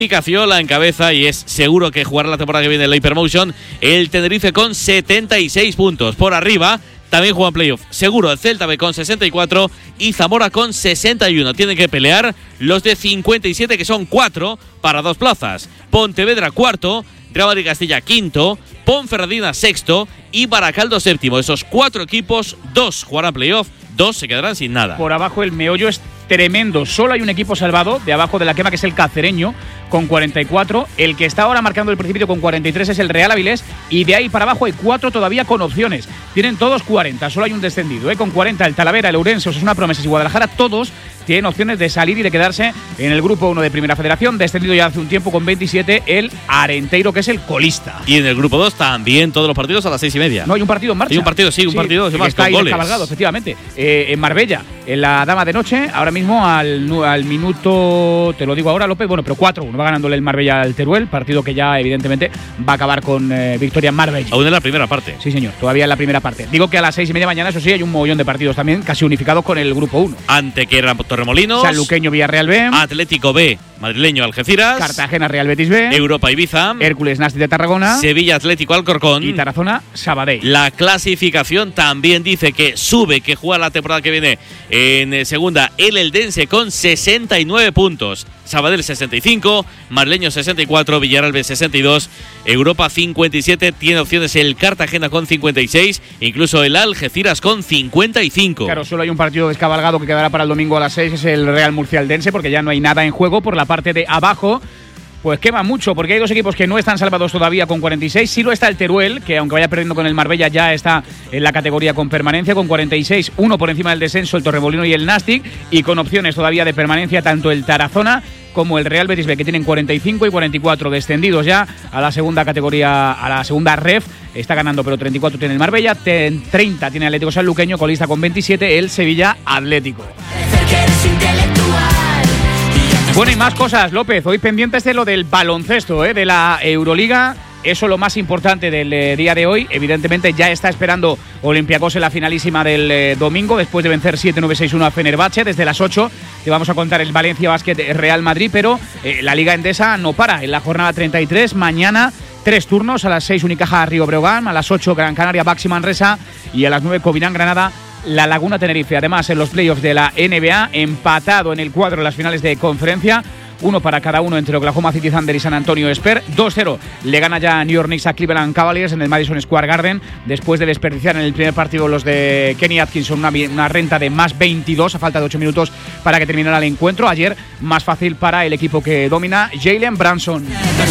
Caziola en cabeza y es seguro que jugará la temporada que viene el Hypermotion. El Tenerife con 76 puntos. Por arriba también juega playoff. Seguro el Celta B con 64 y Zamora con 61. Tienen que pelear los de 57, que son 4 para 2 plazas. Pontevedra cuarto, Real Madrid Castilla quinto, Ponferradina sexto y Baracaldo séptimo. Esos 4 equipos, 2 jugarán playoff, 2 se quedarán sin nada. Por abajo el meollo es tremendo. Solo hay un equipo salvado de abajo de la quema, que es el Cacereño, con 44. El que está ahora marcando el precipicio con 43 es el Real Avilés. Y de ahí para abajo hay 4 todavía con opciones. Tienen todos 40. Solo hay un descendido. Con 40 el Talavera, el Ourense, Osasuna, Promesas y Guadalajara. Todos tienen opciones de salir y de quedarse en el grupo 1 de Primera Federación. Descendido ya hace un tiempo con 27 el Arenteiro, que es el colista. Y en el grupo 2 también todos los partidos a las 6:30. No, hay un partido en marcha. Hay un partido, sí, un partido más está con ahí goles. Cabalgado, efectivamente. En Marbella, en la Dama de Noche, ahora mismo al minuto, te lo digo ahora, López, bueno, pero 4-1 va ganándole el Marbella al Teruel, partido que ya evidentemente va a acabar con victoria en Marbella. Aún en la primera parte. Sí, señor, todavía en la primera parte. Digo que a las 6:30 mañana, eso sí, hay un mogollón de partidos también, casi unificados con el grupo 1. Antequera Torremolinos, Sanluqueño Villarreal B, Atlético B, Madrileño Algeciras, Cartagena Real Betis B, Europa Ibiza, Hércules Nasti de Tarragona, Sevilla Atlético Alcorcón y Tarazona Sabadell. La clasificación también dice que sube, que juega la temporada que viene en segunda el Eldense con 69 puntos, Sabadell 65, Madrileño 64, Villarreal B 62, Europa 57, tiene opciones el Cartagena con 56, incluso el Algeciras con 55. Claro, solo hay un partido descabalgado que quedará para el domingo a las 6, es el Real Murcia Eldense, porque ya no hay nada en juego. Por la parte de abajo, pues quema mucho, porque hay 2 equipos que no están salvados todavía con 46. Sí lo está el Teruel, que aunque vaya perdiendo con el Marbella, ya está en la categoría con permanencia, con 46, 1 por encima del descenso, el Torremolino y el Nastic, y con opciones todavía de permanencia tanto el Tarazona como el Real Betis B, que tienen 45 y 44 descendidos ya a la segunda categoría, a la segunda ref. Está ganando, pero 34 tiene el Marbella, 30 tiene el Atlético Sanluqueño, colista con 27 el Sevilla Atlético. Bueno, y más cosas, López. Hoy pendientes de lo del baloncesto, de la Euroliga. Eso es lo más importante del día de hoy. Evidentemente ya está esperando Olympiacos en la finalísima del domingo, después de vencer 7-9-6-1 a Fenerbahce. Desde las 8 te vamos a contar el Valencia Basket Real Madrid, pero la Liga Endesa no para. En la jornada 33, mañana 3 turnos, a las 6 Unicaja Río Breogán, a las 8 Gran Canaria Baxi Manresa y a las 9 Covirán Granada La Laguna Tenerife. Además, en los playoffs de la NBA, empatado en el cuadro de las finales de conferencia, 1 para cada uno entre Oklahoma City Thunder y San Antonio Spurs. 2-0 le gana ya New York Knicks a Cleveland Cavaliers en el Madison Square Garden, después de desperdiciar en el primer partido los de Kenny Atkinson una renta de más 22 a falta de 8 minutos para que terminara el encuentro. Ayer más fácil para el equipo que domina, Jalen Brunson.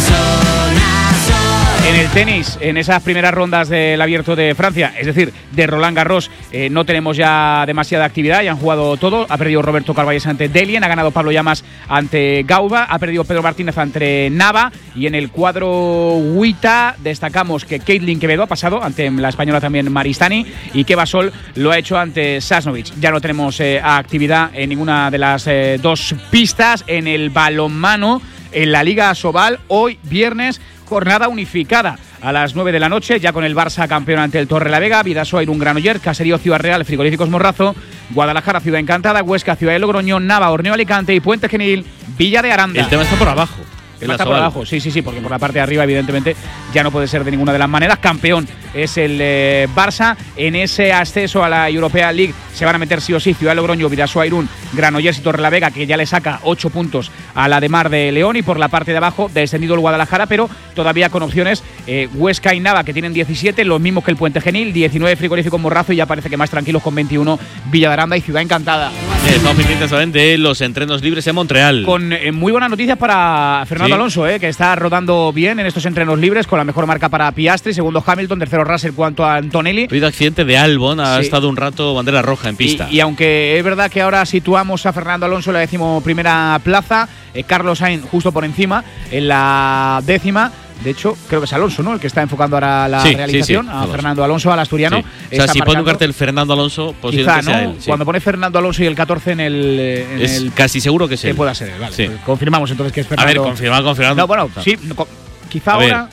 En el tenis, en esas primeras rondas del Abierto de Francia, es decir, de Roland Garros, no tenemos ya demasiada actividad, ya han jugado todo. Ha perdido Roberto Carballes ante Delien, ha ganado Pablo Llamas ante Gauba, ha perdido Pedro Martínez ante Nava, y en el cuadro WTA destacamos que Caitlin Quevedo ha pasado ante la española también Maristani, y que Basol lo ha hecho ante Sasnovich. Ya no tenemos actividad en ninguna de las 2 pistas. En el balonmano, en la Liga Asobal, hoy viernes, jornada unificada a las 9 de la noche, ya con el Barça campeón ante el Torrelavega, Bidasoa Irún Granollers, Caserío Ciudad Real, Frigoríficos Morrazo, Guadalajara Ciudad Encantada, Huesca Ciudad de Logroño, Nava Horneo Alicante y Puente Genil Villa de Aranda. El tema está por abajo. Está por abajo, sí, porque por la parte de arriba evidentemente ya no puede ser de ninguna de las maneras. Campeón es el Barça. En ese ascenso a la European League se van a meter sí o sí Ciudad de Logroño, Bidasoa Irún, Granollers y Torrelavega, que ya le saca 8 puntos a la de Mar de León. Y por la parte de abajo descendido el Guadalajara, pero todavía con opciones Huesca y Nava, que tienen 17, los mismos que el Puente Genil, 19 Frigorífico Morrazo, y ya parece que más tranquilos con 21 Villa de Aranda y Ciudad Encantada. Estamos pendientes también de los entrenos libres en Montreal. Con muy buenas noticias para Fernando Alonso, que está rodando bien en estos entrenos libres, con la mejor marca para Piastri, segundo Hamilton, tercero Russell, cuanto a Antonelli. Ha habido accidente de Albon, ha estado un rato bandera roja en pista. Y aunque es verdad que ahora situamos a Fernando Alonso en la 11ª plaza, Carlos Sainz justo por encima en la 10ª. De hecho, creo que es Alonso, ¿no?, el que está enfocando ahora la realización. A Fernando Alonso, al asturiano. O sea, si pone un cartel Fernando Alonso, posiblemente sea él. Cuando pone Fernando Alonso y el 14 en el casi seguro que es él. Que pueda ser él, vale. Pues confirmamos entonces que es Fernando. A ver, confirmado. No, bueno, sí, quizá ahora.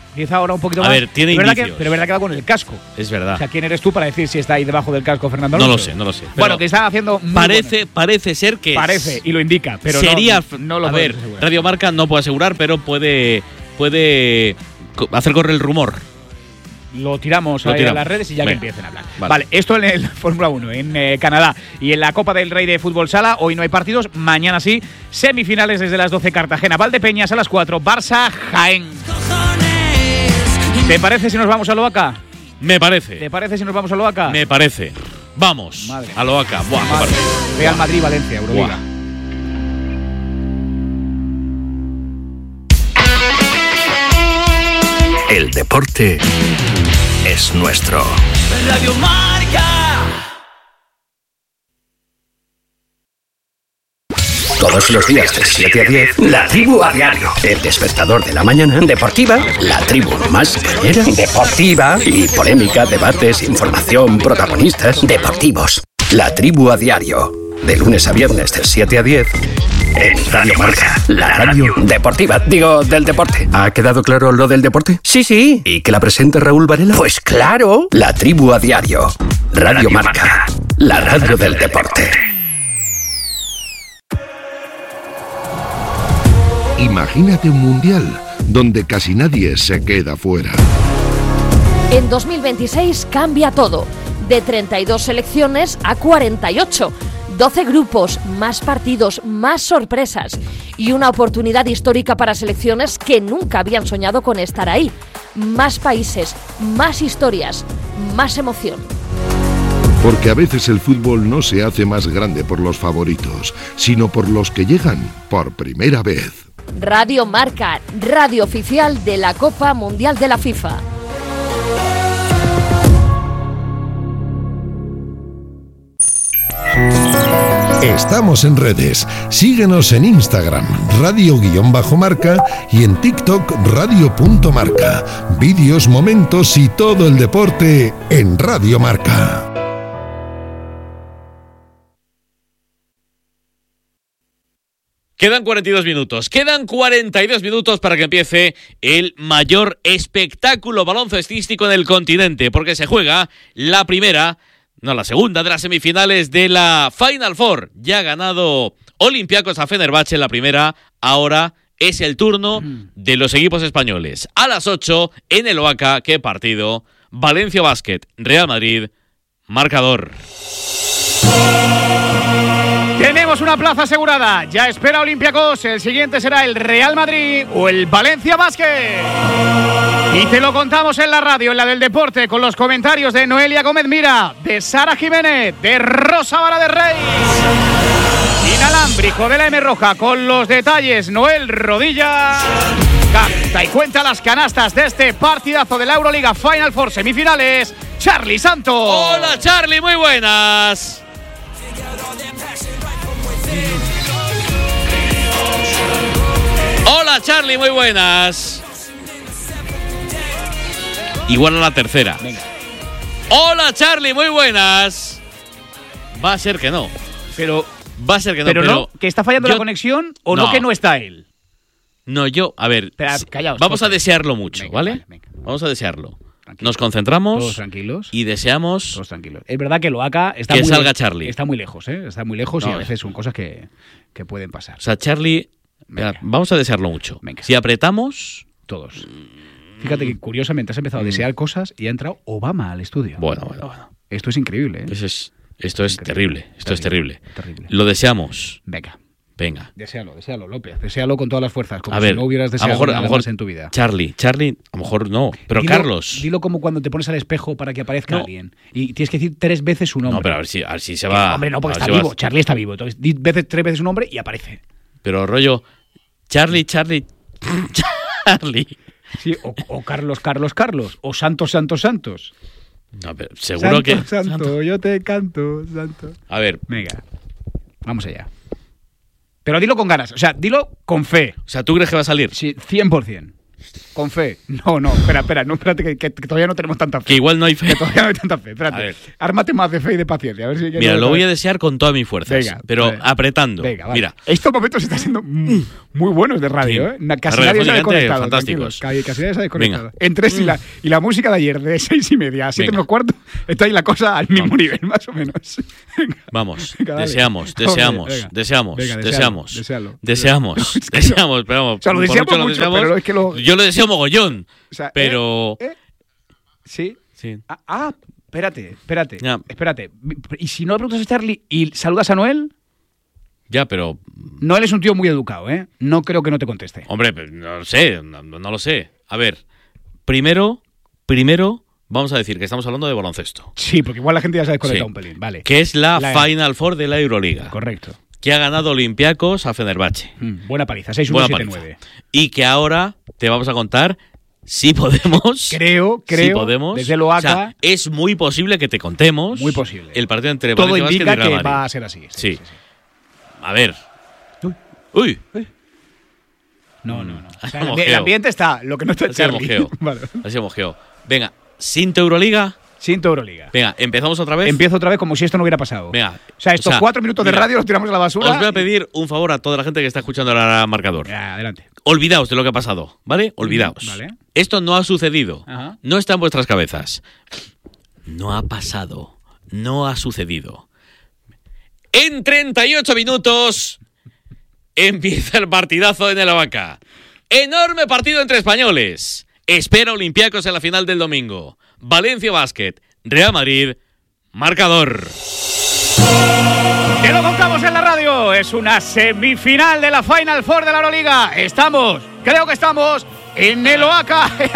Quizá ahora un poquito más. A ver, tiene indicios. Pero es verdad que va con el casco. Es verdad. O sea, ¿quién eres tú para decir si está ahí debajo del casco Fernando No Alonso? lo sé. Bueno, que está haciendo muy parece ser que parece, y lo indica, pero sería, no lo a ver, asegurar. Radio Marca no puede asegurar, pero puede hacer correr el rumor. Lo tiramos ahí a las redes y ya que empiecen a hablar. Vale, esto en el Fórmula 1, en Canadá. Y en la Copa del Rey de Fútbol Sala, hoy no hay partidos, mañana sí. Semifinales desde las 12, Cartagena, Valdepeñas, a las 4, Barça, Jaén. ¿Te parece si nos vamos a Loaca? Me parece. ¿Te parece si nos vamos a Loaca? Me parece. Vamos. Madre. A Loaca. Buah, Madre. Real Madrid, Valencia, Euroliga. Buah. El deporte es nuestro. Radio Marca. Todos los días de 7 a 10, La Tribu a Diario. El despertador de la mañana. Deportiva, la tribu más cañera. Deportiva y polémica, debates, información, protagonistas. Deportivos. La Tribu a Diario. De lunes a viernes de 7 a 10. En Radio Marca, la radio deportiva. Digo, del deporte. ¿Ha quedado claro lo del deporte? Sí. ¿Y que la presenta Raúl Varela? Pues claro. La Tribu a Diario. Radio Marca, la radio del deporte. Imagínate un mundial donde casi nadie se queda fuera. En 2026 cambia todo. De 32 selecciones a 48. 12 grupos, más partidos, más sorpresas y una oportunidad histórica para selecciones que nunca habían soñado con estar ahí. Más países, más historias, más emoción. Porque a veces el fútbol no se hace más grande por los favoritos, sino por los que llegan por primera vez. Radio Marca, radio oficial de la Copa Mundial de la FIFA. Estamos en redes. Síguenos en Instagram, radio_marca y en TikTok, radio.marca. Vídeos, momentos y todo el deporte en Radio Marca. Quedan 42 minutos. Quedan 42 minutos para que empiece el mayor espectáculo baloncestístico en el continente, porque se juega la segunda de las semifinales de la Final Four. Ya ha ganado Olympiacos a Fenerbahce en la primera. Ahora es el turno de los equipos españoles. A las 8 en el Oaca. ¿Qué partido? Valencia Basket, Real Madrid, marcador. Tenemos una plaza asegurada. Ya espera Olympiacos. El siguiente será el Real Madrid o el Valencia Basket. Y te lo contamos en la radio, en la del deporte, con los comentarios de Noelia Gómez Mira, de Sara Jiménez, de Rosa Vara de Rey. Inalámbrico de la M Roja, con los detalles Noel Rodilla. Canta y cuenta las canastas de este partidazo de la Euroliga Final Four semifinales, Charly Santos. Hola Charly, muy buenas. Hola Charly, muy buenas. Igual a la tercera. Venga. Hola Charly, muy buenas. Va a ser que no. Pero Pero que está fallando la conexión o no que no está él. No, a ver, callaos, vamos a desearlo mucho, venga, ¿vale? Venga. Vamos a desearlo. Tranquilo. Nos concentramos. Todos tranquilos. Y deseamos Todos tranquilos. Es verdad que Loaca está que muy salga Charly. Está muy lejos, ¿eh? Está muy lejos y No, a veces son cosas que pueden pasar. O sea, Charly, Venga. vamos a desearlo mucho. Venga. Si apretamos… Todos. Fíjate que curiosamente has empezado a desear cosas y ha entrado Obama al estudio. Bueno. Esto es increíble, ¿eh? Esto es terrible. Esto es terrible. Terrible. Lo deseamos. Venga. Venga. Deséalo, López. Deséalo con todas las fuerzas, como A ver, si no hubieras a deseado lo nada mejor más en tu vida. Charly, a lo mejor no. Pero Carlos. Dilo como cuando te pones al espejo para que aparezca No. alguien. Y tienes que decir 3 veces su nombre. No, pero a ver si se va. Hombre, no, porque a ver está si vivo. vas- Charly está vivo. Entonces, di 3 veces su nombre y aparece. Pero rollo, Charly. Charly. Sí, o Carlos. O Santos. No, pero seguro que. Santo, yo te canto, Santo. A ver, Venga, vamos allá. Pero dilo con ganas, o sea, dilo con fe. o sea, ¿tú crees que va a salir? Sí, 100%. Con fe. No, espérate, que todavía no tenemos tanta fe. Que igual no hay fe. Que todavía no hay tanta fe, espérate. Ármate más de fe y de paciencia. A ver si Mira, lo voy a desear con todas mis fuerzas. Venga, pero vale. Apretando. Venga, vale. Mira. Estos momentos están siendo muy buenos de radio, sí. Casi nadie se ha desconectado. Fantásticos. Casi nadie se ha desconectado. Entre y la música de ayer, de 6:30 a 7 menos cuarto, está ahí la cosa al mismo nivel, más o menos. Venga. Vamos, venga, deseamos. Pero vamos, o sea, lo deseamos mucho, pero es que yo lo deseo mogollón. O sea, pero... Sí. Espérate. Espérate. ¿Y si no le preguntas a Charlie y saludas a Noel? Ya, pero... Noel es un tío muy educado, ¿eh? No creo que no te conteste. Hombre, no lo sé, no lo sé. A ver, primero, vamos a decir que estamos hablando de baloncesto. Sí, porque igual la gente ya se ha desconectado un pelín, vale. Que es la Final Four de la Euroliga. Correcto. Que ha ganado Olympiacos a Fenerbahce. Buena paliza, 6-1, 7-9. Y que ahora te vamos a contar si podemos. Creo. Si podemos. Desde lo ACA. O sea, es muy posible que te contemos. Muy posible. El partido entre todo Valencia indica Basket y Real que va a ser así. Sí. A ver. Uy. No. O sea, el ambiente está, lo que no está es Charlie. Vale. Ha sido mojeo. Venga, ¿Sinto Euroliga? Sinto Euroliga. Venga, ¿empezamos otra vez? Empiezo otra vez como si esto no hubiera pasado. Venga. O sea, estos 4 minutos de radio los tiramos a la basura. Os voy a pedir un favor a toda la gente que está escuchando el marcador. Ya, adelante. Olvidaos de lo que ha pasado, ¿vale? Olvidaos. Vale. Esto no ha sucedido. Ajá. No está en vuestras cabezas. No ha pasado. No ha sucedido. En 38 minutos empieza el partidazo en el Vaca. Enorme partido entre españoles. Espera Olympiacos en la final del domingo. Valencia Basket, Real Madrid, marcador. Te lo contamos en la radio. Es una semifinal de la Final Four de la Euroliga. Creo que estamos en el Oaca, en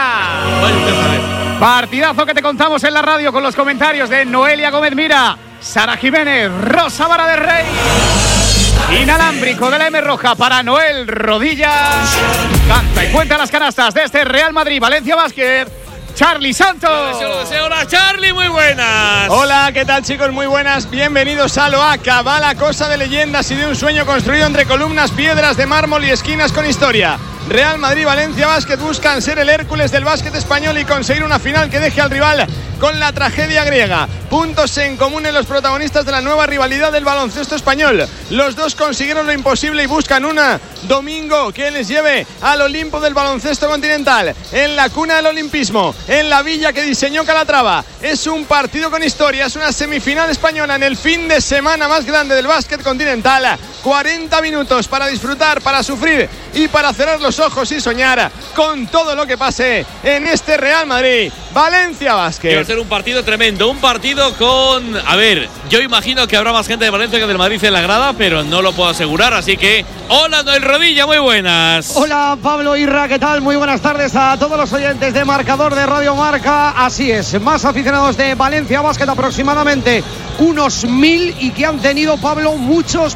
Atenas. Partidazo que te contamos en la radio con los comentarios de Noelia Gómez Mira, Sara Jiménez, Rosa Vara de Rey. Inalámbrico de la M Roja para Noel Rodillas. Canta y cuenta las canastas de este Real Madrid Valencia Basket, Charlie Santos. Hola Charlie, muy buenas. Hola, ¿qué tal chicos? Muy buenas, bienvenidos a Loaca. Va la cosa de leyendas y de un sueño construido entre columnas, piedras de mármol y esquinas con historia. Real Madrid Valencia Basket buscan ser el Hércules del básquet español y conseguir una final que deje al rival con la tragedia griega. Puntos en común en los protagonistas de la nueva rivalidad del baloncesto español. Los dos consiguieron lo imposible y buscan un domingo que les lleve al Olimpo del baloncesto continental, en la cuna del olimpismo, en la villa que diseñó Calatrava. Es un partido con historia, es una semifinal española en el fin de semana más grande del básquet continental. 40 minutos para disfrutar, para sufrir y para cerrar los ojos y soñar con todo lo que pase en este Real Madrid Valencia Basket. Va a ser un partido tremendo, un partido con... A ver, yo imagino que habrá más gente de Valencia que del Madrid en la grada, pero no lo puedo asegurar, así que... Hola, Noel Rodilla, muy buenas. Hola, Pablo Irra, ¿qué tal? Muy buenas tardes a todos los oyentes de Marcador de Radio Marca. Así es, más aficionados de Valencia Basket, aproximadamente unos 1000, y que han tenido, Pablo, muchos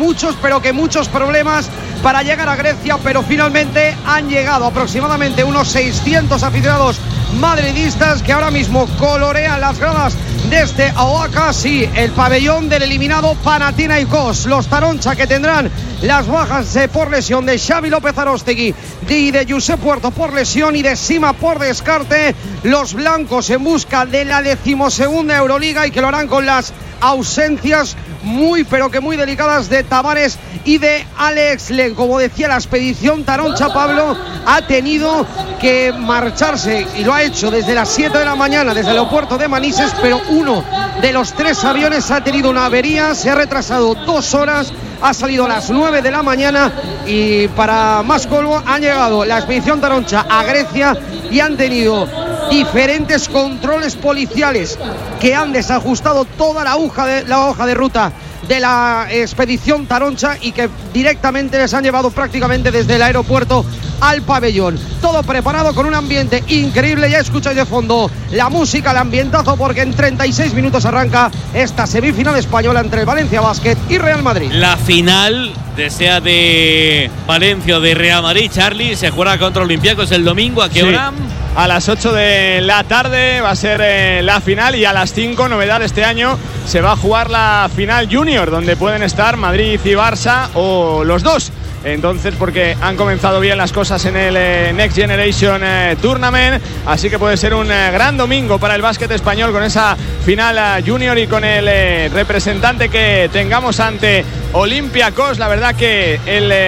problemas para llegar a Grecia, pero finalmente han llegado aproximadamente unos 600 aficionados madridistas que ahora mismo colorean las gradas de este Oaca, sí, el pabellón del eliminado Panathinaikos. Los Taroncha, que tendrán las bajas por lesión de Xavi López Aróstegui y de Josep Puerto por lesión y de Sima por descarte. Los blancos en busca de la 12ª Euroliga, y que lo harán con las ausencias muy delicadas de Tavares y de Alex Len. Como decía, la expedición Taroncha, Pablo, ha tenido que marcharse, y lo ha hecho desde las 7 de la mañana desde el aeropuerto de Manises, pero uno de los 3 aviones ha tenido una avería, se ha retrasado 2 horas, ha salido a las 9 de la mañana, y para más colmo han llegado la expedición Taroncha a Grecia y han tenido diferentes controles policiales que han desajustado toda la hoja de ruta de la expedición Taroncha, y que directamente les han llevado prácticamente desde el aeropuerto al pabellón. Todo preparado con un ambiente increíble. Ya escucháis de fondo la música, el ambientazo, porque en 36 minutos arranca esta semifinal española entre el Valencia Basket y Real Madrid. La final, sea de Valencia o de Real Madrid, Charlie, se juega contra Olympiacos el domingo. ¿A qué hora? A las 8 de la tarde va a ser la final, y a las 5, novedad este año, se va a jugar la final junior, donde pueden estar Madrid y Barça, o los dos entonces, porque han comenzado bien las cosas en el Next Generation Tournament, así que puede ser un gran domingo para el básquet español con esa final junior y con el representante que tengamos ante Olympiacos. La verdad que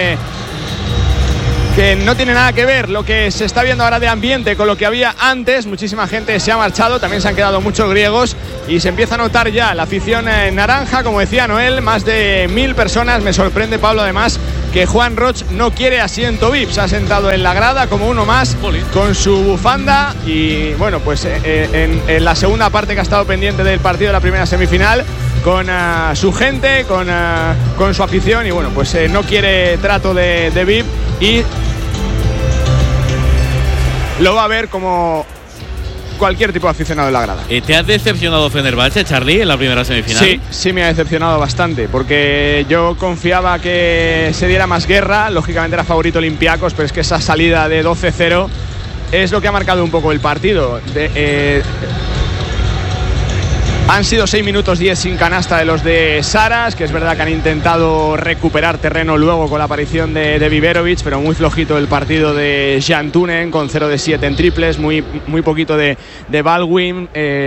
que no tiene nada que ver lo que se está viendo ahora de ambiente con lo que había antes. Muchísima gente se ha marchado, también se han quedado muchos griegos y se empieza a notar ya la afición naranja, como decía Noel, más de 1000 personas. Me sorprende, Pablo, además, que Juan Roch no quiere asiento VIP, se ha sentado en la grada como uno más con su bufanda y bueno, pues en la segunda parte que ha estado pendiente del partido de la primera semifinal con su gente, con su afición y bueno, pues no quiere trato de VIP y lo va a ver como cualquier tipo de aficionado en la grada. ¿Te has decepcionado Fenerbahce, Charlie, en la primera semifinal? Sí me ha decepcionado bastante, porque yo confiaba que se diera más guerra. Lógicamente era favorito Olympiacos, pero es que esa salida de 12-0 es lo que ha marcado un poco el partido. Han sido 6 minutos 10 sin canasta de los de Saras, que es verdad que han intentado recuperar terreno luego con la aparición de Viverovic, pero muy flojito el partido de Jan Tunen con 0 de 7 en triples, muy poquito de Baldwin.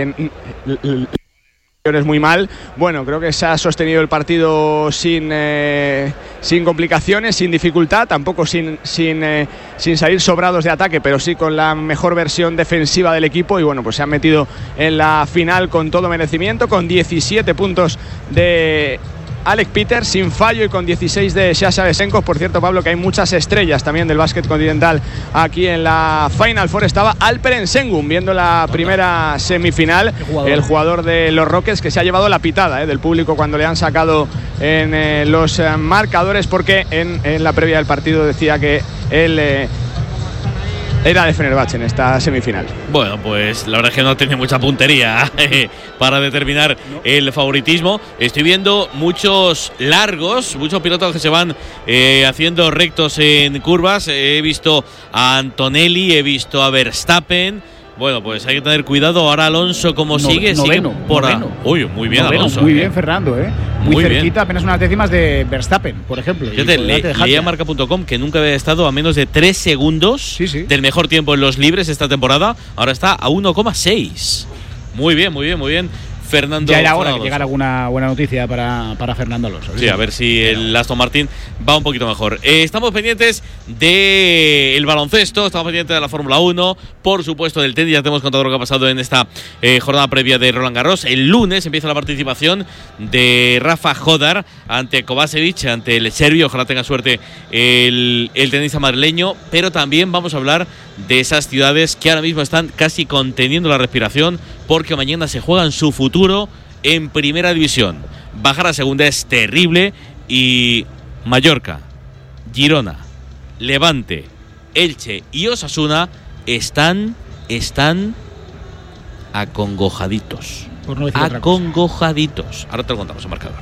Es muy mal. Bueno, creo que se ha sostenido el partido sin complicaciones, sin dificultad, tampoco sin salir sobrados de ataque, pero sí con la mejor versión defensiva del equipo y bueno, pues se han metido en la final con todo merecimiento, con 17 puntos de Alec Peters sin fallo y con 16 de Sasha Vesenkov. Por cierto, Pablo, que hay muchas estrellas también del básquet continental aquí en la Final Four. Estaba Alperen Sengun viendo la primera semifinal, el jugador de los Rockets, que se ha llevado la pitada del público cuando le han sacado en los marcadores, porque en la previa del partido decía que él era de Fenerbahce en esta semifinal. Bueno, pues la verdad es que no tiene mucha puntería para determinar el favoritismo. Estoy viendo muchos largos, muchos pilotos que se van haciendo rectos en curvas. He visto a Antonelli, he visto a Verstappen. Bueno, pues hay que tener cuidado. Ahora Alonso, como sigue por Uy, muy bien Alonso. Muy bien Fernando, muy cerquita, bien. Apenas unas décimas de Verstappen, por ejemplo. Leía Marca.com que nunca había estado a menos de 3 segundos del mejor tiempo en los libres esta temporada. Ahora está a 1,6. Muy bien. Fernando. Ya era hora que llegara alguna buena noticia para Fernando Alonso. Sí, a ver si el Aston Martin va un poquito mejor. Estamos pendientes del baloncesto, estamos pendientes de la Fórmula 1, por supuesto del tenis. Ya te hemos contado lo que ha pasado en esta jornada previa de Roland Garros. El lunes empieza la participación de Rafa Hodar ante Kovacevic, ante el serbio. Ojalá tenga suerte el tenista madrileño, pero también vamos a hablar de esas ciudades que ahora mismo están casi conteniendo la respiración, porque mañana se juegan su futuro en primera división. Bajar a segunda es terrible y Mallorca, Girona, Levante, Elche y Osasuna están acongojaditos. Por no decir acongojaditos. Ahora te lo contamos en marcador.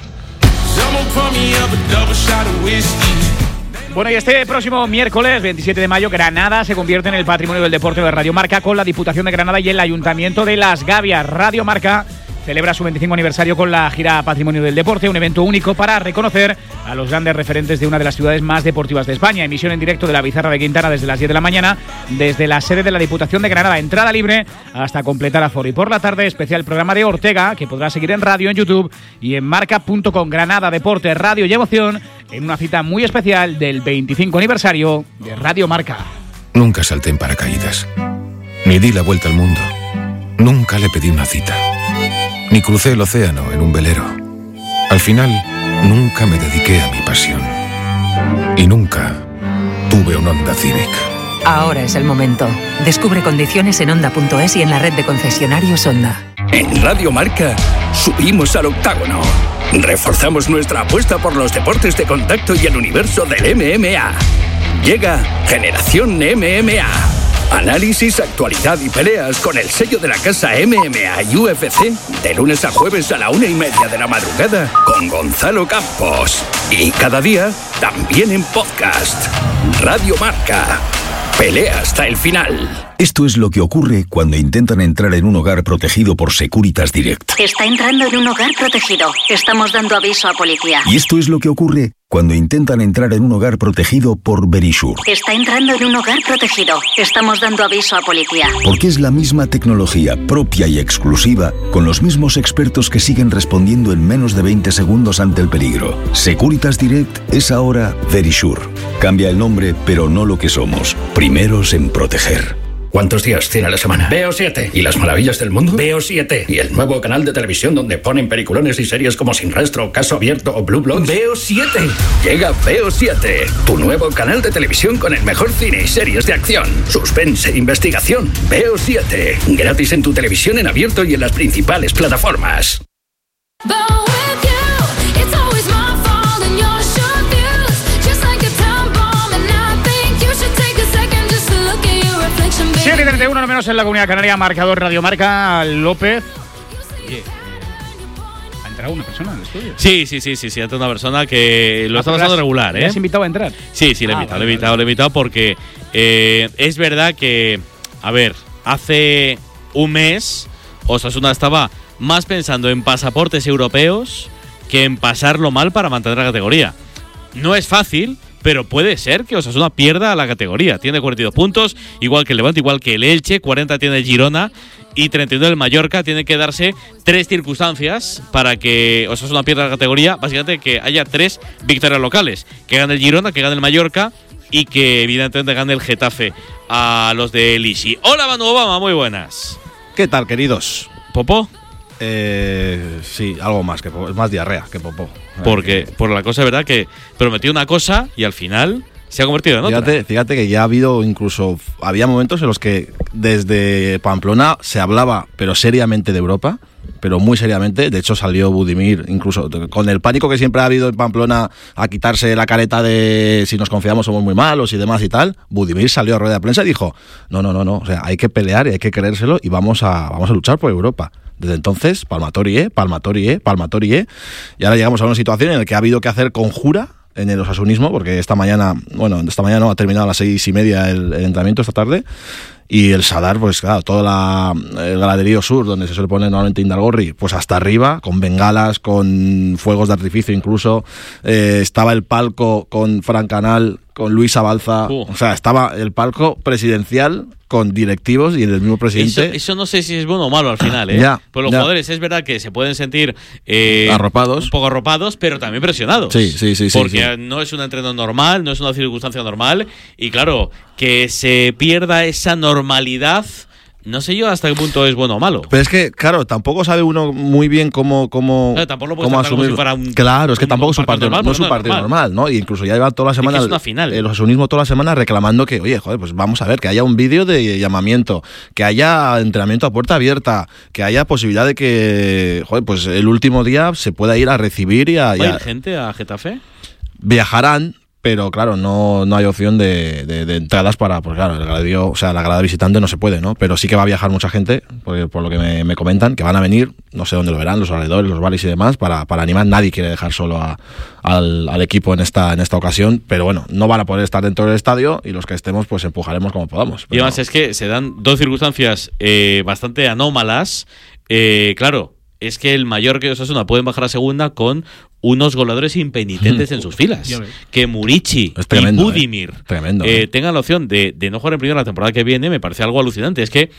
Bueno, y este próximo miércoles 27 de mayo, Granada se convierte en el patrimonio del deporte de Radio Marca, con la Diputación de Granada y el Ayuntamiento de Las Gavias. Radio Marca celebra su 25 aniversario con la gira Patrimonio del Deporte, un evento único para reconocer a los grandes referentes de una de las ciudades más deportivas de España. Emisión en directo de la Bizarra de Quintana desde las 10 de la mañana, desde la sede de la Diputación de Granada. Entrada libre hasta completar aforo. Y por la tarde, especial programa de Ortega, que podrá seguir en radio, en YouTube y en marca.com. Granada, deporte, radio y emoción, en una cita muy especial del 25 aniversario de Radio Marca. Nunca salté en paracaídas, ni di la vuelta al mundo, nunca le pedí una cita, ni crucé el océano en un velero. Al final, nunca me dediqué a mi pasión. Y nunca tuve un Honda Civic. Ahora es el momento. Descubre condiciones en Honda.es y en la red de concesionarios Honda. En Radio Marca, subimos al octágono. Reforzamos nuestra apuesta por los deportes de contacto y el universo del MMA. Llega Generación MMA. Análisis, actualidad y peleas con el sello de la casa MMA y UFC, de lunes a jueves a la 1:30 de la madrugada con Gonzalo Campos. Y cada día también en podcast. Radio Marca. Pelea hasta el final. Esto es lo que ocurre cuando intentan entrar en un hogar protegido por Securitas Direct. Está entrando en un hogar protegido. Estamos dando aviso a policía. Y esto es lo que ocurre cuando intentan entrar en un hogar protegido por Verisure. Está entrando en un hogar protegido. Estamos dando aviso a policía. Porque es la misma tecnología propia y exclusiva, con los mismos expertos que siguen respondiendo en menos de 20 segundos ante el peligro. Securitas Direct es ahora Verisure. Cambia el nombre, pero no lo que somos. Primeros en proteger. ¿Cuántos días tiene la semana? Veo 7. ¿Y las maravillas del mundo? Veo 7. ¿Y el nuevo canal de televisión donde ponen peliculones y series como Sin Rastro, Caso Abierto o Blue Bloods? Veo 7. Llega Veo 7, tu nuevo canal de televisión con el mejor cine y series de acción, suspense e investigación. Veo 7. Gratis en tu televisión en abierto y en las principales plataformas. Sí, 31 no menos en la Comunidad Canaria, marcador Radio Marca, López. Oye, ¿ha entrado una persona en el estudio? Sí, ha entrado una persona que lo está pasando regular, ¿eh? ¿Le has invitado a entrar? Sí, le he invitado porque es verdad que, a ver, hace un mes Osasuna estaba más pensando en pasaportes europeos que en pasarlo mal para mantener la categoría. No es fácil, pero puede ser que Osasuna pierda la categoría. Tiene 42 puntos, igual que el Levante, igual que el Elche, 40 tiene el Girona y 39 el Mallorca. Tiene que darse 3 circunstancias para que Osasuna pierda la categoría. Básicamente que haya 3 victorias locales. Que gane el Girona, que gane el Mallorca y que evidentemente gane el Getafe a los de Lisi. Hola Manu Obama, muy buenas. ¿Qué tal, queridos? ¿Popó? Sí, algo más, que es más diarrea que popó. Porque por la cosa es verdad que prometió una cosa y al final se ha convertido en otra. Fíjate que ya ha habido había momentos en los que desde Pamplona se hablaba, pero seriamente, de Europa, pero muy seriamente. De hecho salió Budimir, incluso con el pánico que siempre ha habido en Pamplona a quitarse la careta de si nos confiamos somos muy malos y demás y tal. Budimir salió a rueda de prensa y dijo, no, o sea, hay que pelear y hay que creérselo y vamos a luchar por Europa. Desde entonces, palmatorie, y ahora llegamos a una situación en la que ha habido que hacer conjura en el osasunismo, porque esta mañana no ha terminado a las 6:30 el entrenamiento esta tarde, y el Sadar, pues claro, todo el graderío sur, donde se suele poner normalmente Indalgorri, pues hasta arriba, con bengalas, con fuegos de artificio incluso, estaba el palco con Fran Canal, con Luis Abalza, o sea, estaba el palco presidencial con directivos y el mismo presidente. Eso no sé si es bueno o malo al final, ¿eh? Pues los jugadores es verdad que se pueden sentir arropados, un poco arropados, pero también presionados. Sí. Porque no es un entreno normal, no es una circunstancia normal, y claro, que se pierda esa normalidad. No sé yo hasta qué punto es bueno o malo. Pero es que, claro, tampoco sabe uno muy bien cómo tampoco lo puedes tratar como si fuera claro, es que tampoco es un partido normal, ¿no? Y incluso ya lleva toda la semana es una final. El osasunismo toda la semana reclamando que, oye, joder, pues vamos a ver, que haya un vídeo de llamamiento, que haya entrenamiento a puerta abierta, que haya posibilidad de que, joder, pues el último día se pueda ir a recibir y ¿Va a ir gente a Getafe? Viajarán, pero claro, no hay opción de entradas para, pues claro, el graderío, o sea, la grada visitante no se puede, ¿no? Pero sí que va a viajar mucha gente, por lo que me comentan, que van a venir, no sé dónde lo verán, los alrededores, los bares y demás, para animar. Nadie quiere dejar solo al equipo en esta ocasión, pero bueno, no van a poder estar dentro del estadio y los que estemos, pues empujaremos como podamos. Y además es que se dan 2 circunstancias bastante anómalas. Claro, es que el Mallorca y Osasuna pueden bajar a segunda con unos goleadores impenitentes en sus filas. Que Murici y Budimir tengan la opción de no jugar en primera la temporada que viene, me parece algo alucinante. Es que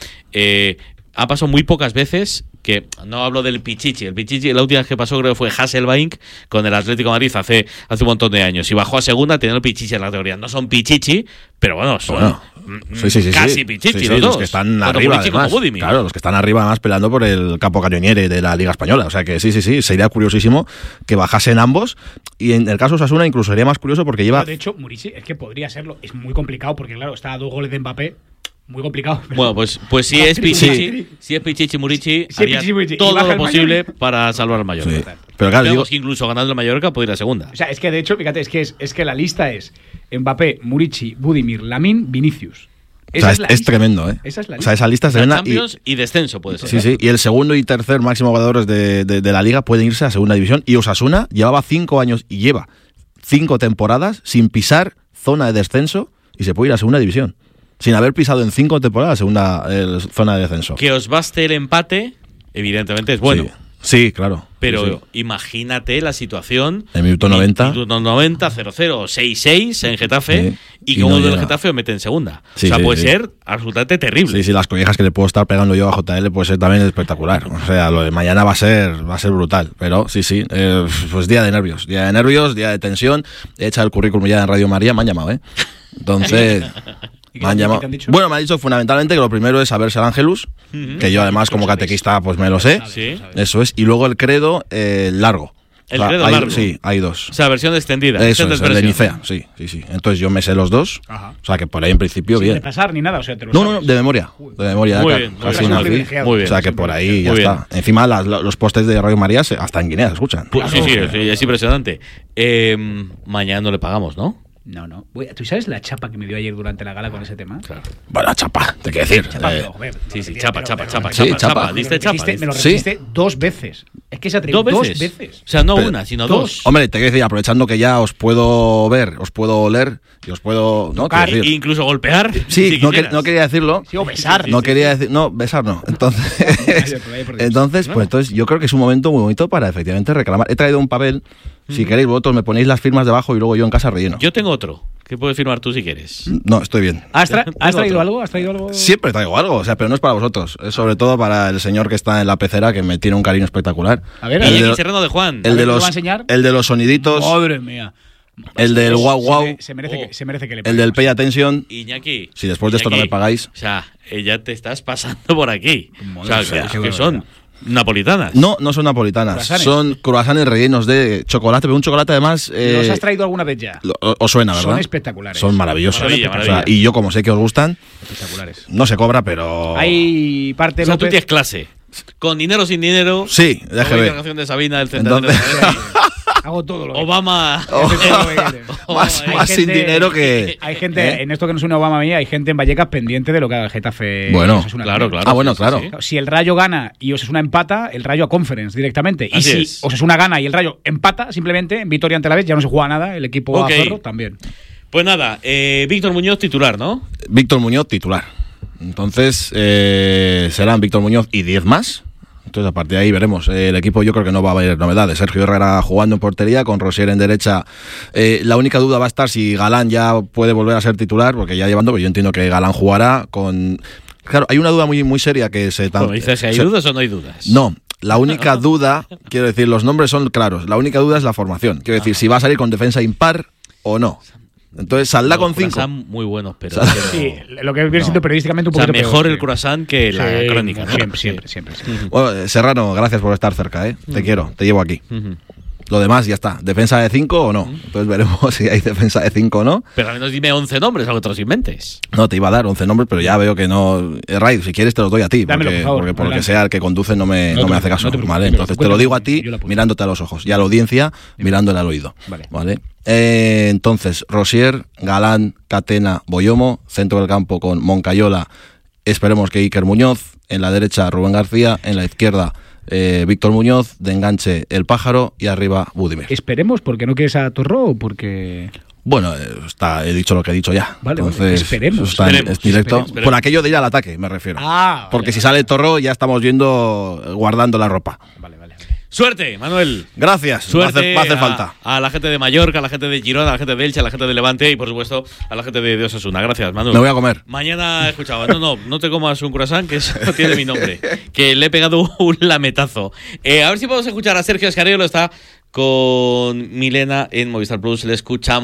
ha pasado muy pocas veces, que no hablo del Pichichi. El Pichichi, la última vez que pasó creo que fue Hasselbaink con el Atlético de Madrid hace un montón de años. Y bajó a segunda teniendo el Pichichi en la categoría. No son Pichichi, pero bueno, son casi Pichichi los dos. Los que están arriba, además. Claro, los que están arriba además peleando por el Campo Cañoniere de la Liga Española. O sea que sí, sería curiosísimo que bajasen ambos. Y en el caso de Osasuna incluso sería más curioso porque lleva... De hecho, Murici, es que podría serlo. Es muy complicado porque claro, está a 2 goles de Mbappé. Muy complicado. Bueno, pues si es Pichichi, Murici, haría todo lo posible para salvar al Mallorca. Sí. Pero claro, que incluso ganando el Mallorca puede ir a segunda. O sea, es que de hecho, fíjate, es que la lista es Mbappé, Murici, Budimir, Lamine, Vinicius. O sea, es tremendo, ¿eh? Esa es la lista. O sea, esa lista es tremenda. Champions y descenso puede ser. Sí. Y el segundo y tercer máximo goleadores de la Liga pueden irse a segunda división. Y Osasuna llevaba 5 años y lleva 5 temporadas sin pisar zona de descenso y se puede ir a segunda división. Sin haber pisado en 5 temporadas segunda zona de descenso. Que os baste el empate, evidentemente es bueno. Sí, claro. Pero imagínate la situación. En minuto 90. Minuto 90, 0-0, 6-6 en Getafe. Sí. Y Y como no del llega. Getafe os mete en segunda. Sí, o sea, sí, puede sí. ser absolutamente terrible. Sí, las collejas que le puedo estar pegando yo a JL puede ser también espectacular. O sea, lo de mañana va a ser brutal. Pero sí, pues día de nervios, día de tensión. He echado el currículum ya en Radio María, me han llamado, Entonces, me han llamado. ¿Qué te han dicho? Bueno, me han dicho fundamentalmente que lo primero es saberse el Ángelus, que yo además como catequista pues me lo sé. Sí. Eso es. Y luego el credo largo. El credo largo. Sí, hay dos. O sea, versión extendida. Eso es, el de versión. Nicea, sí. Entonces yo me sé los dos. Ajá. O sea que por ahí en principio Sin bien. repasar ni nada, o sea, te lo No, sabes. de memoria. De memoria. Muy ca- bien, casi muy una bien, así. muy bien. O sea que por ahí ya Muy bien. está. Encima los postes de Radio María hasta en Guinea se escuchan. Pues sí, es impresionante. Mañana no le pagamos, ¿no? No. ¿Tú sabes la chapa que me dio ayer durante la gala con ese tema? Claro. Bueno, chapa, te quiero decir. Chapa, pero, joder, Sí, pero, chapa. Sí, chapa. Diste chapa. Me lo Sí. repetiste 2 veces. Es que se atrevió ¿Dos 2 veces? veces. O sea, no Pero- una, sino dos. Hombre, te quiero decir, aprovechando que ya os puedo ver, os puedo oler y os puedo. ¿no? Tocar, Quiero E decir, incluso golpear. Sí, si quisieras. no quería decirlo. Sí, o besar. No quería decir. No, besar no. Entonces, entonces yo creo que es un momento muy bonito para efectivamente reclamar. He traído un papel. Si queréis, vosotros me ponéis las firmas debajo y luego yo en casa relleno. Yo tengo otro. ¿Qué puedes firmar tú si quieres? No, estoy bien. ¿Has traído otro. algo? ¿Has traído algo? Siempre traigo algo, o sea, pero no es para vosotros. Es sobre todo para el señor que está en la pecera, que me tiene un cariño espectacular. A ver, Y a ver. el Serrano de Juan. El de ¿me lo los, va a enseñar? el de los soniditos, Madre mía. el del guau guau, Se merece que le el del pay attention. Iñaki. Si después de esto no Iñaki, me pagáis. O sea, ya te estás pasando por aquí. O sea, sea, que son napolitanas. No son napolitanas, Croissants. son croissants rellenos de chocolate, pero un chocolate además. ¿Los has traído alguna vez ya? Os suena, ¿verdad? Son espectaculares. Son maravillosos. Maravilla, O sea, maravilla. y yo, como sé que os gustan, Espectaculares. no se cobra, pero. Hay parte O sea, tú López. tienes clase. Con dinero o sin dinero. Sí, Como dice déjeme. la canción de Sabina del centro. Entonces- Hago todo lo que Obama. Más Hay sin gente- dinero que. Hay gente, en esto que no es una Obama mía, hay gente en Vallecas pendiente de lo que haga el Getafe. Bueno, Osasuna. claro. Ah, bueno, claro. Si el Rayo gana y Osasuna empata, el Rayo a Conference directamente. Y Así si es. Osasuna gana y el Rayo empata, simplemente en Vitoria ante la vez, ya no se juega nada, el equipo Ok. a zorro también. Pues nada, Víctor Muñoz titular, ¿no? Víctor Muñoz titular. Entonces serán Víctor Muñoz y 10 más. Entonces a partir de ahí veremos. El equipo yo creo que no va a haber novedades. Sergio Herrera jugando en portería con Rosier en derecha. La única duda va a estar si Galán ya puede volver a ser titular, porque ya llevando, pues yo entiendo que Galán jugará con. Claro, hay una duda muy, muy seria que se. Como dices, ¿hay dudas o no hay dudas? No. La única duda, quiero decir, los nombres son claros. La única duda es la formación. Quiero decir, si va a salir con defensa impar o no. Entonces saldrá con 5. Croissant muy buenos, pero. Sí, lo que viene siendo periodísticamente un O sea, poquito mejor peor, el croissant que la Sí, crónica, ¿no? Siempre. Bueno, Serrano, gracias por estar cerca, ¿eh? Te quiero, te llevo aquí. Lo demás ya está. ¿Defensa de 5 o no? Entonces veremos si hay defensa de 5 o no. Pero al menos dime 11 nombres, algo que te los inventes. No, te iba a dar 11 nombres, pero ya veo que no. Raid, si quieres te los doy a ti. Dámelo, Porque, por favor, porque por lo que adelante. sea el que conduce no me hace caso. no te preocupes, ¿Vale? no te Entonces te lo preocupes, digo a ti yo lo apunto. mirándote a los ojos. Y a la audiencia mirándole al oído. Vale. Entonces, Rosier, Galán, Catena, Boyomo, centro del campo con Moncayola. Esperemos que Iker Muñoz. En la derecha, Rubén García. En la izquierda, Víctor Muñoz. De enganche, El Pájaro. Y arriba, Budimir. Esperemos, porque no quieres a Torró o porque. Bueno, he dicho lo que he dicho ya. Vale, entonces, esperemos. eso está es directo. Esperemos. Por aquello de ir al ataque, me refiero. Ah, Porque si sale Torro, ya estamos viendo, guardando la ropa. Suerte, Manuel. Gracias, Suerte me hace falta. a la gente de Mallorca, a la gente de Girona, a la gente de Elche, a la gente de Levante y por supuesto a la gente de Osasuna. Gracias, Manuel. Me voy a comer. Mañana escuchaba, no te comas un croissant, que eso tiene mi nombre. Que le he pegado un lametazo. A ver si podemos escuchar a Sergio Escariolo, está con Milena en Movistar Plus. Le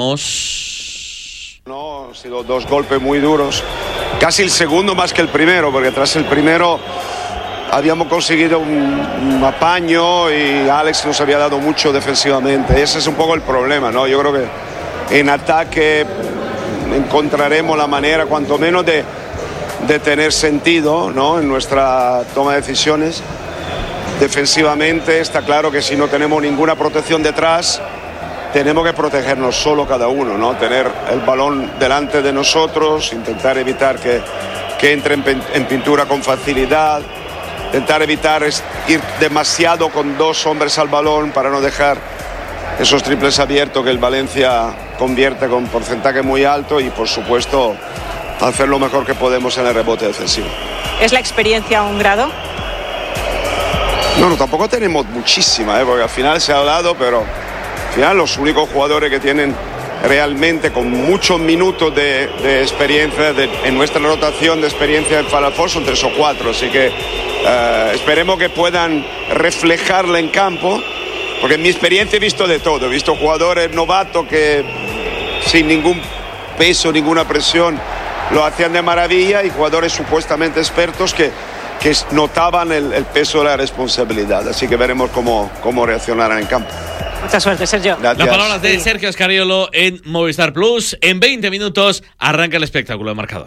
escuchamos. No, han sido 2 golpes muy duros. Casi el segundo más que el primero, porque tras el primero habíamos conseguido un apaño y Alex nos había dado mucho defensivamente. Ese es un poco el problema, ¿no? Yo creo que en ataque encontraremos la manera, cuanto menos, de tener sentido, ¿no? En nuestra toma de decisiones. Defensivamente está claro que si no tenemos ninguna protección detrás, tenemos que protegernos solo cada uno, ¿no? Tener el balón delante de nosotros, intentar evitar que entre en pintura con facilidad, intentar evitar ir demasiado con 2 hombres al balón para no dejar esos triples abiertos que el Valencia convierte con porcentaje muy alto y, por supuesto, hacer lo mejor que podemos en el rebote defensivo. ¿Es la experiencia un grado? No, tampoco tenemos muchísima, porque al final se ha hablado, pero al final los únicos jugadores que tienen realmente con muchos minutos de experiencia en nuestra rotación de experiencia en Final Four son 3 o 4, así que esperemos que puedan reflejarla en campo, porque en mi experiencia he visto de todo, he visto jugadores novatos que sin ningún peso, ninguna presión lo hacían de maravilla, y jugadores supuestamente expertos que notaban el peso de la responsabilidad, así que veremos cómo reaccionarán en campo. Mucha suerte, Sergio. Gracias. Las palabras de Sergio Escariolo en Movistar Plus. En 20 minutos arranca el espectáculo de marcador.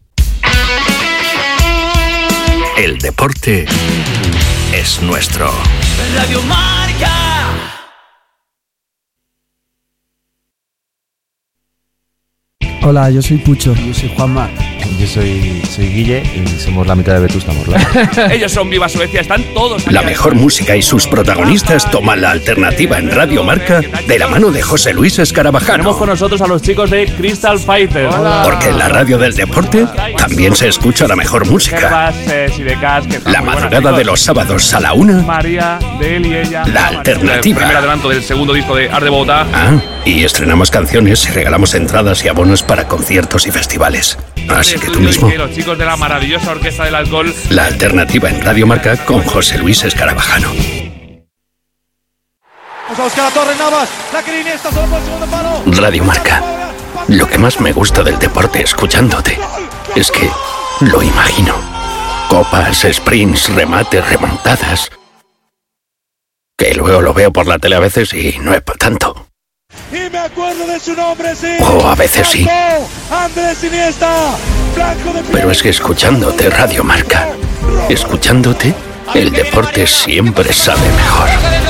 El deporte es nuestro. Radio Marca. Hola, yo soy Pucho. Yo soy Juanma. Yo soy Guille y somos la mitad de Vetusta Morla. Ellos son Viva Suecia, están todos La mejor música y sus protagonistas toman la alternativa en Radio Marca de la mano de José Luis Escarabajano. Tenemos con nosotros a los chicos de Crystal Fighters. Porque en la radio del deporte también se escucha la mejor música. La madrugada de los sábados a la 1. María, de él y ella. La alternativa. El primer adelanto del segundo disco de Art de Bogotá. Y estrenamos canciones y regalamos entradas y abonos para conciertos y festivales. Así que tú mismo. Los chicos de la maravillosa Orquesta del Alcohol. La alternativa en Radio Marca con José Luis Escarabajano. Vamos a buscar a Torres Navas. La que Iniesta solo por el segundo palo. Radio Marca. Lo que más me gusta del deporte escuchándote es que lo imagino. Copas, sprints, remates, remontadas. Que luego lo veo por la tele a veces y no es para tanto. Y me acuerdo de su nombre, sí. O a veces sí. Andrés Iniesta. Blanco de Pero es que escuchándote Radio Marca, escuchándote, el deporte siempre sabe mejor.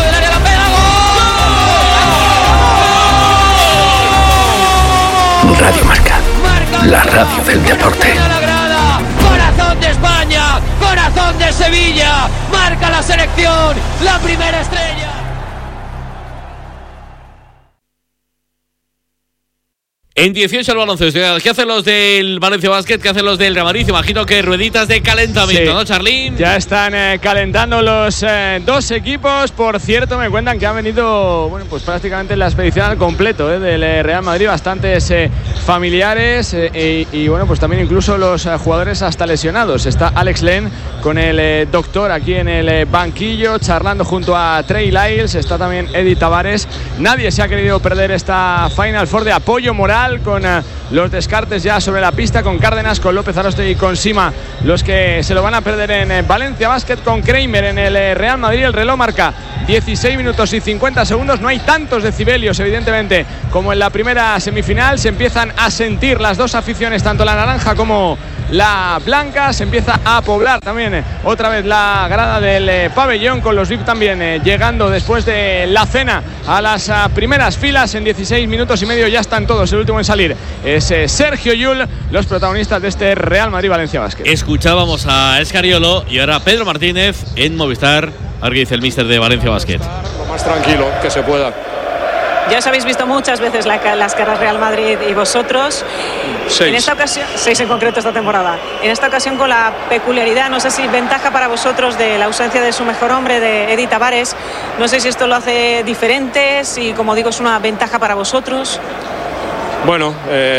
Radio Marca, la radio del deporte. Corazón de España, corazón de Sevilla, marca la selección, la primera estrella. En 18 el baloncesto. ¿Qué hacen los del Valencia Basket? ¿Qué hacen los del Real Madrid? Imagino que rueditas de calentamiento, Sí. ¿no, Charlín? Ya están calentando los dos equipos. Por cierto, me cuentan que han venido, bueno, pues prácticamente la expedición al completo del Real Madrid. Bastantes familiares y bueno, pues también incluso los jugadores hasta lesionados. Está Alex Len con el doctor aquí en el banquillo, charlando junto a Trey Lyles. Está también Eddie Tavares. Nadie se ha querido perder esta Final Four de apoyo moral, con los descartes ya sobre la pista, con Cárdenas, con López Aroste y con Sima, los que se lo van a perder en Valencia Basket, con Kramer en el Real Madrid. El reloj marca 16 minutos y 50 segundos. No hay tantos decibelios, evidentemente, como en la primera semifinal. Se empiezan a sentir las dos aficiones, tanto la naranja como la blanca. Se empieza a poblar también otra vez la grada del pabellón, con los VIP también llegando después de la cena a las primeras filas. En 16 minutos y medio ya están todos. El último en salir es Sergio Llull, los protagonistas de este Real Madrid-Valencia Basket. Escuchábamos a Escariolo y ahora Pedro Martínez en Movistar. A ver qué dice el míster de Valencia Basket. Lo más tranquilo que se pueda. Ya os habéis visto muchas veces las caras Real Madrid y vosotros. 6. En esta ocasión, 6 en concreto esta temporada. En esta ocasión con la peculiaridad, no sé si ventaja para vosotros de la ausencia de su mejor hombre, de Eddie Tavares. No sé si esto lo hace diferente, si como digo es una ventaja para vosotros. Bueno,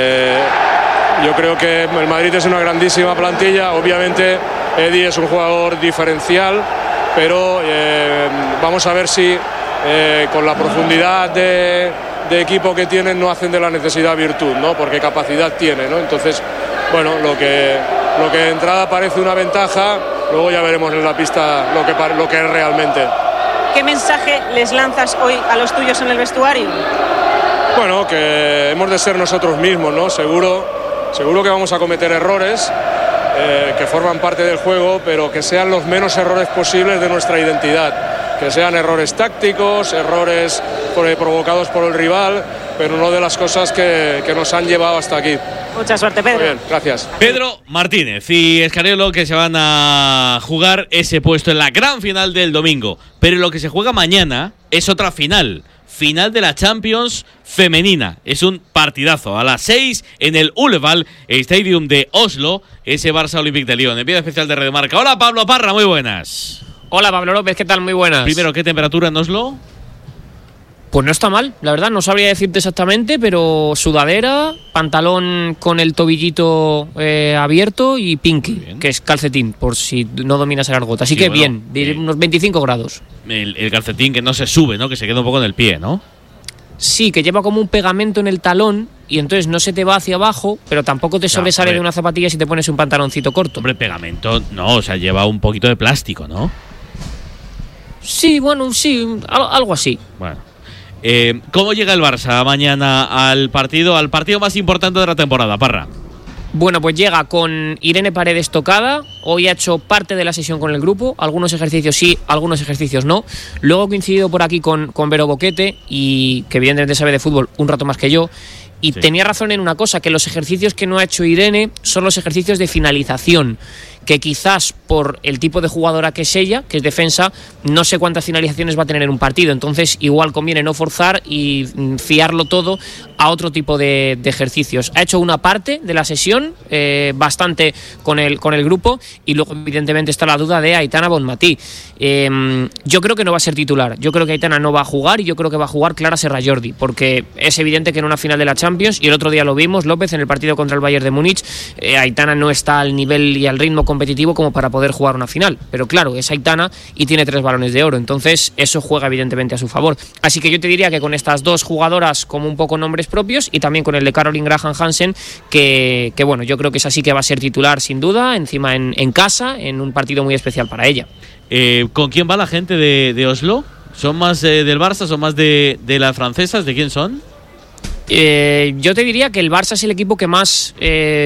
yo creo que el Madrid es una grandísima plantilla. Obviamente Eddie es un jugador diferencial, pero vamos a ver si con la profundidad de equipo que tienen no hacen de la necesidad virtud, ¿no? Porque capacidad tiene, ¿no? Entonces, bueno, lo que de entrada parece una ventaja, luego ya veremos en la pista lo que es realmente. ¿Qué mensaje les lanzas hoy a los tuyos en el vestuario? Bueno, que hemos de ser nosotros mismos, ¿no? Seguro que vamos a cometer errores que forman parte del juego, pero que sean los menos errores posibles de nuestra identidad. Que sean errores tácticos, errores provocados por el rival, pero no de las cosas que nos han llevado hasta aquí. Mucha suerte, Pedro. Muy bien, gracias. Pedro Martínez y Escariolo, que se van a jugar ese puesto en la gran final del domingo. Pero lo que se juega mañana es otra final. Final de la Champions femenina. Es un partidazo. A las 6 en el Ullevall Stadium de Oslo, ese Barça Olympique de Lyon. Envío especial de Radio Marca. Hola, Pablo Parra, muy buenas. Hola, Pablo López, ¿qué tal? Muy buenas. Primero, ¿qué temperatura en Oslo? Pues no está mal, la verdad, no sabría decirte exactamente, pero sudadera, pantalón con el tobillito abierto y pinky, que es calcetín, por si no dominas el argot. Así que bueno, bien, unos 25 grados. El calcetín que no se sube, ¿no? Que se queda un poco en el pie, ¿no? Sí, que lleva como un pegamento en el talón y entonces no se te va hacia abajo, pero tampoco te sobresale de una zapatilla si te pones un pantaloncito corto. Hombre, pegamento no, o sea, lleva un poquito de plástico, ¿no? Sí, bueno, sí, algo así. Bueno. ¿Cómo llega el Barça mañana al partido más importante de la temporada, Parra? Bueno, pues llega con Irene Paredes tocada. Hoy ha hecho parte de la sesión con el grupo. Algunos ejercicios sí, algunos ejercicios no. Luego ha coincidido por aquí con Vero Boquete, y que evidentemente sabe de fútbol un rato más que yo. Y tenía razón en una cosa, que los ejercicios que no ha hecho Irene son los ejercicios de finalización, que quizás por el tipo de jugadora que es ella, que es defensa, no sé cuántas finalizaciones va a tener en un partido. Entonces igual conviene no forzar y fiarlo todo a otro tipo de ejercicios. Ha hecho una parte de la sesión, bastante con el grupo, y luego evidentemente está la duda de Aitana Bonmatí. Yo creo que no va a ser titular, yo creo que Aitana no va a jugar, y yo creo que va a jugar Clara Serrajordi, porque es evidente que en una final de la Champions, y el otro día lo vimos, López, en el partido contra el Bayern de Múnich, Aitana no está al nivel y al ritmo competitivo como para poder jugar una final, pero claro, es Aitana y tiene 3 balones de oro, entonces eso juega evidentemente a su favor. Así que yo te diría que con estas dos jugadoras como un poco nombres propios, y también con el de Caroline Graham Hansen, que bueno, yo creo que es así, que va a ser titular sin duda, encima en casa, en un partido muy especial para ella. ¿Con quién va la gente de Oslo? ¿Son más del Barça, son más de las francesas? ¿De quién son? Yo te diría que el Barça es el equipo que más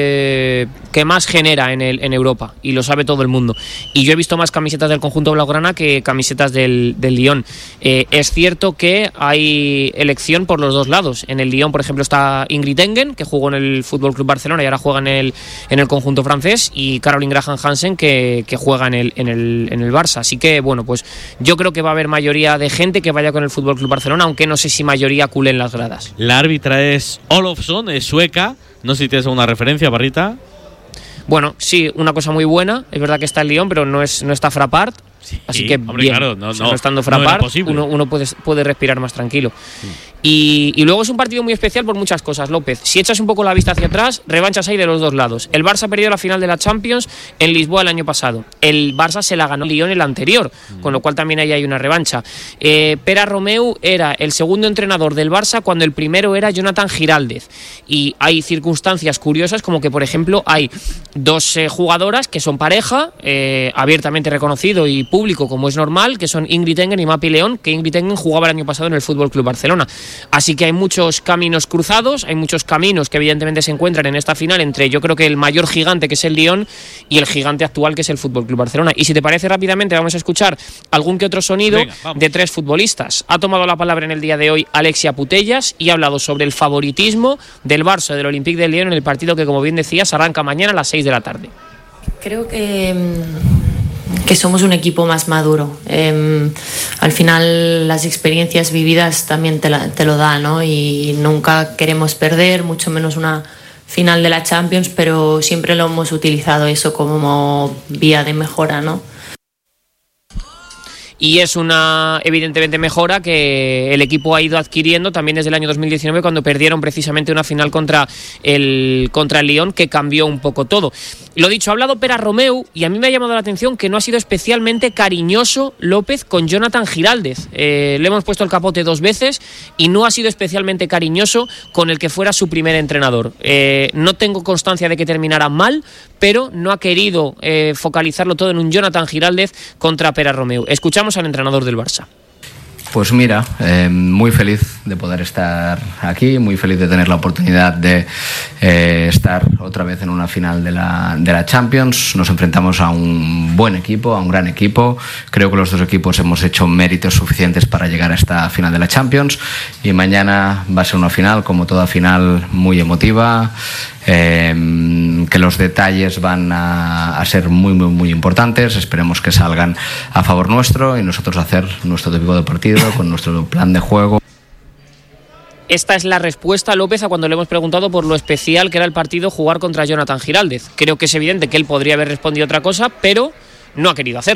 genera en Europa, y lo sabe todo el mundo. Y yo he visto más camisetas del conjunto blaugrana que camisetas del Lyon. Es cierto que hay elección por los dos lados. En el Lyon, por ejemplo, está Ingrid Engen, que jugó en el FC Barcelona y ahora juega en el conjunto francés, y Caroline Graham Hansen, que juega en el Barça. Así que, bueno, pues yo creo que va a haber mayoría de gente que vaya con el FC Barcelona, aunque no sé si mayoría culé en las gradas. La árbitra es Olofsson, es sueca. No sé si tienes alguna referencia, Parrita. Bueno, sí, una cosa muy buena. Es verdad que está el Lyon, pero no está Frappart. Sí, así que hombre, bien, claro, no estando Frappart, uno puede respirar más tranquilo. Sí. Y luego es un partido muy especial por muchas cosas, López. Si echas un poco la vista hacia atrás, revanchas hay de los dos lados. El Barça perdió la final de la Champions en Lisboa el año pasado. El Barça se la ganó Lyon el anterior, con lo cual también ahí hay una revancha. Pere Romeu era el segundo entrenador del Barça cuando el primero era Jonathan Giraldez. Y hay circunstancias curiosas, como que, por ejemplo, hay dos jugadoras que son pareja, abiertamente reconocido y público, como es normal, que son Ingrid Engen y Mapi León, que Ingrid Engen jugaba el año pasado en el FC Barcelona. Así que hay muchos caminos cruzados, hay muchos caminos que evidentemente se encuentran en esta final entre, yo creo que el mayor gigante, que es el Lyon, y el gigante actual, que es el FC Barcelona. Y si te parece, rápidamente vamos a escuchar algún que otro sonido de 3 futbolistas. Ha tomado la palabra en el día de hoy Alexia Putellas y ha hablado sobre el favoritismo del Barça, del Olympique de Lyon, en el partido que, como bien decías, arranca mañana a las 6 de la tarde. Creo que somos un equipo más maduro. Al final las experiencias vividas también te lo dan, ¿no? Y nunca queremos perder, mucho menos una final de la Champions, pero siempre lo hemos utilizado eso como vía de mejora, ¿no? Y es una, evidentemente, mejora que el equipo ha ido adquiriendo también desde el año 2019, cuando perdieron precisamente una final contra el Lyon, que cambió un poco todo. Lo dicho, ha hablado Pere Romeu, y a mí me ha llamado la atención que no ha sido especialmente cariñoso López con Jonathan Giraldez. Le hemos puesto el capote 2 veces y no ha sido especialmente cariñoso con el que fuera su primer entrenador. No tengo constancia de que terminara mal, pero no ha querido focalizarlo todo en un Jonathan Giraldez contra Pere Romeu. Escuchamos al entrenador del Barça. Pues mira, muy feliz de poder estar aquí, muy feliz de tener la oportunidad de estar otra vez en una final de la Champions. Nos enfrentamos a un buen equipo, a un gran equipo. Creo que los dos equipos hemos hecho méritos suficientes para llegar a esta final de la Champions, y mañana va a ser una final, como toda final, muy emotiva. Que los detalles van a ser muy, muy, muy importantes. Esperemos que salgan a favor nuestro y nosotros hacer nuestro tipo de partido con nuestro plan de juego. Esta es la respuesta, López, a cuando le hemos preguntado por lo especial que era el partido jugar contra Jonathan Giraldez. Creo que es evidente que él podría haber respondido otra cosa, pero no ha querido hacerlo.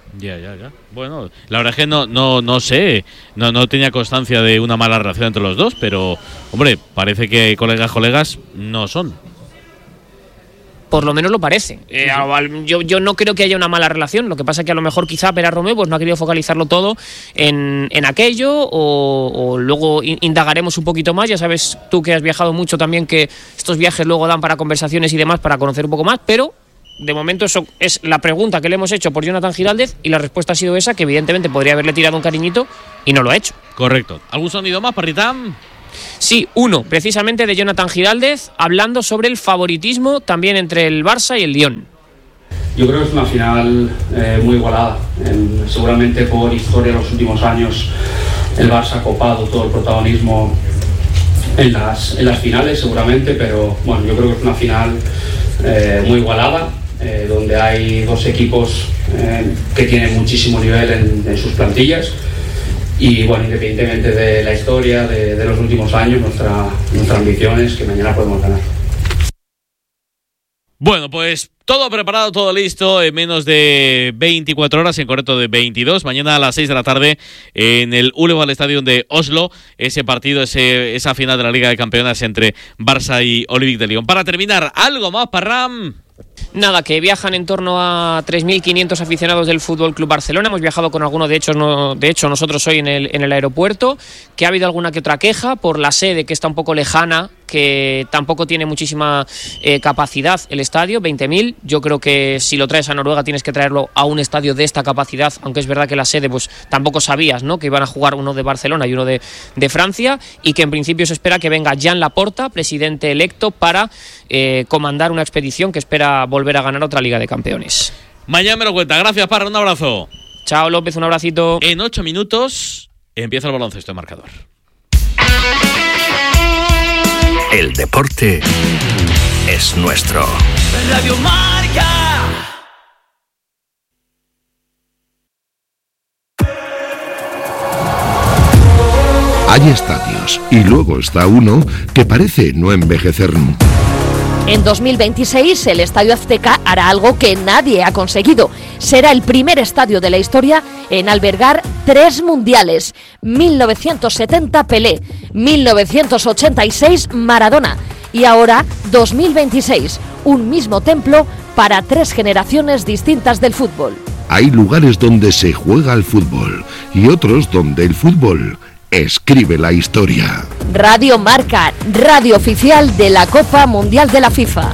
Ya. Bueno, la verdad es que no sé, no tenía constancia de una mala relación entre los dos, pero, hombre, parece que colegas no son. Por lo menos lo parece. Yo no creo que haya una mala relación. Lo que pasa es que a lo mejor quizá Pere Romeu pues no ha querido focalizarlo todo en aquello, o luego indagaremos un poquito más. Ya sabes tú que has viajado mucho también, que estos viajes luego dan para conversaciones y demás, para conocer un poco más, pero de momento eso es la pregunta que le hemos hecho por Jonathan Giraldez y la respuesta ha sido esa, que evidentemente podría haberle tirado un cariñito y no lo ha hecho. Correcto. ¿Algún sonido más, Parritán? Sí, uno, precisamente de Jonathan Giraldez, hablando sobre el favoritismo también entre el Barça y el Lyon. Yo creo que es una final muy igualada. Seguramente por historia de los últimos años el Barça ha copado todo el protagonismo en las finales seguramente, pero bueno, yo creo que es una final muy igualada, donde hay dos equipos que tienen muchísimo nivel en sus plantillas. Y bueno, independientemente de la historia de los últimos años, nuestra ambición es que mañana podemos ganar. Bueno, pues todo preparado, todo listo, en menos de 24 horas, en concreto de 22. Mañana a las 6 de la tarde en el Ullevål Stadium de Oslo, ese partido, esa final de la Liga de Campeones entre Barça y Olympique de Lyon. Para terminar, ¿algo más, Parram? Nada, que viajan en torno a 3.500 aficionados del Fútbol Club Barcelona. Hemos viajado con algunos, de hecho nosotros hoy en el aeropuerto, que ha habido alguna que otra queja por la sede, que está un poco lejana, que tampoco tiene muchísima capacidad el estadio, 20.000. Yo creo que si lo traes a Noruega tienes que traerlo a un estadio de esta capacidad, aunque es verdad que la sede pues tampoco sabías, ¿no?, que iban a jugar uno de Barcelona y uno de Francia, y que en principio se espera que venga Jan Laporta, presidente electo, para comandar una expedición que espera volver a ganar otra Liga de Campeones. Mañana me lo cuenta. Gracias, Parra, un abrazo. Chao, López, un abracito. En 8 minutos empieza el baloncesto de marcador. El deporte es nuestro. Radio Marca. Hay estadios y luego está uno que parece no envejecer nunca. En 2026 el Estadio Azteca hará algo que nadie ha conseguido. Será el primer estadio de la historia en albergar 3 mundiales. 1970 Pelé, 1986 Maradona y ahora 2026, un mismo templo para 3 generaciones distintas del fútbol. Hay lugares donde se juega al fútbol y otros donde el fútbol escribe la historia. Radio Marca, radio oficial de la Copa Mundial de la FIFA.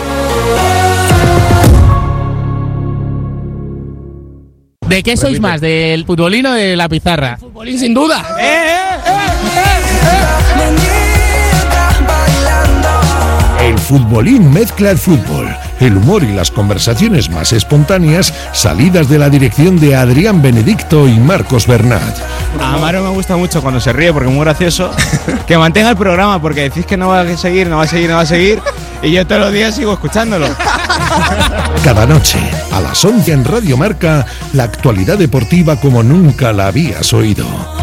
¿De qué sois más? ¿Del futbolín o de la pizarra? Futbolín, sin duda. El futbolín mezcla el fútbol, el humor y las conversaciones más espontáneas salidas de la dirección de Adrián Benedicto y Marcos Bernat. A Amaro me gusta mucho cuando se ríe porque es muy gracioso. Que mantenga el programa porque decís que no va a seguir y yo todos los días sigo escuchándolo. Cada noche, a las 11 en Radio Marca, la actualidad deportiva como nunca la habías oído.